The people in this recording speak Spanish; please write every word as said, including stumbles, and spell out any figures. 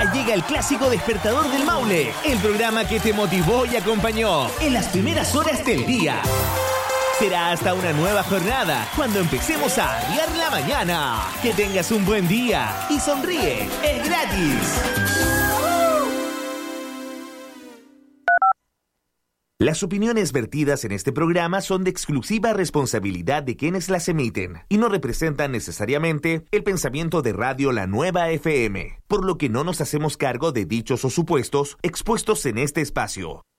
llega el clásico Despertador del Maule, el programa que te motivó y acompañó en las primeras horas del día. Será hasta una nueva jornada cuando empecemos a arriar la mañana. Que tengas un buen día y sonríe, es gratis. Las opiniones vertidas en este programa son de exclusiva responsabilidad de quienes las emiten y no representan necesariamente el pensamiento de Radio La Nueva F M, por lo que no nos hacemos cargo de dichos o supuestos expuestos en este espacio.